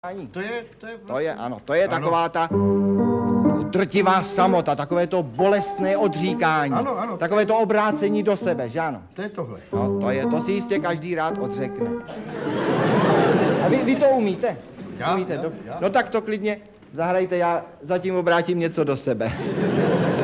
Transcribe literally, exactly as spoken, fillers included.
To je, to je, To je, ano, to je ano. taková ta drtivá samota, takové to bolestné odříkání. Ano, ano. Takové to obrácení do sebe, že ano? To je tohle. No, to je, to si jistě každý rád odřekne. A vy, vy to umíte? Já, umíte, já, dobře. já. No tak to klidně zahrajte, já zatím obrátím něco do sebe.